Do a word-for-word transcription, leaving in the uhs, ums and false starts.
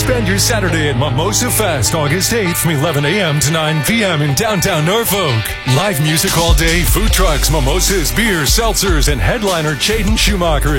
Spend your Saturday at Mimosa Fest, August eighth from eleven a.m. to nine p.m. in downtown Norfolk. Live music all day, food trucks, mimosas, beers, seltzers, and headliner Jaden Schumacher